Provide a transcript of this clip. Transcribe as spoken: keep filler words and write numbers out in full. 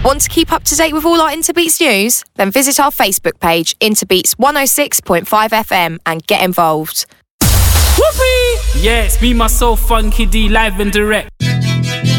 Want to keep up to date with all our Interbeats news? Then visit our Facebook page, Interbeats one oh six point five F M, and get involved. Whoopee! Yeah, it's me, myself, Funky D, live and direct.